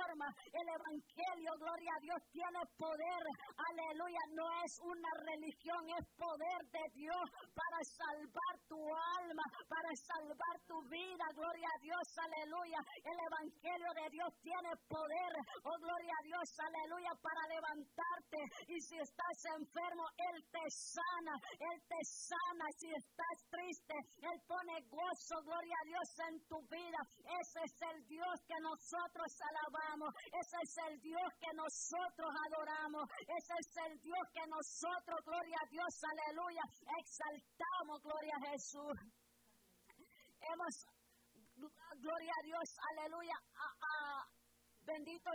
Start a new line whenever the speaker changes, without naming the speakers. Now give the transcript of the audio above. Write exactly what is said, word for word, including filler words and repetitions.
transforma. El evangelio, gloria a Dios, tiene poder. Aleluya, no es una religión, es poder de Dios para salvar tu alma, para salvar tu vida. Gloria a Dios, aleluya. El evangelio de Dios tiene poder. Oh, gloria a Dios, aleluya, para levantarte. Y si estás enfermo, Él te sana, Él te sana. Si estás triste, Él pone gozo, gloria a Dios, en tu vida. Ese es el Dios que nosotros alabamos. Ese es el Dios que nosotros adoramos. Ese es el Dios que nosotros, gloria a Dios, aleluya, exaltamos, gloria a Jesús. Hemos, gloria a Dios, aleluya, a, a, bendito